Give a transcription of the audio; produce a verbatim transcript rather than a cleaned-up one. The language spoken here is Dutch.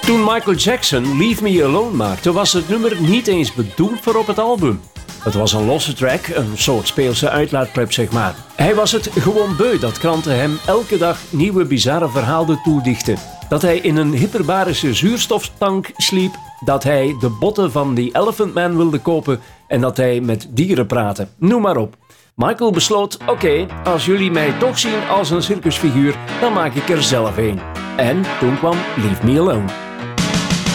Toen Michael Jackson Leave Me Alone maakte, was het nummer niet eens bedoeld voor op het album. Het was een losse track, een soort speelse uitlaatklep zeg maar. Hij was het gewoon beu dat kranten hem elke dag nieuwe bizarre verhalen toedichten. Dat hij in een hyperbarische zuurstoftank sliep, dat hij de botten van die Elephant Man wilde kopen en dat hij met dieren praatte. Noem maar op. Michael besloot, oké, okay, als jullie mij toch zien als een circusfiguur, dan maak ik er zelf een. En toen kwam Leave Me Alone.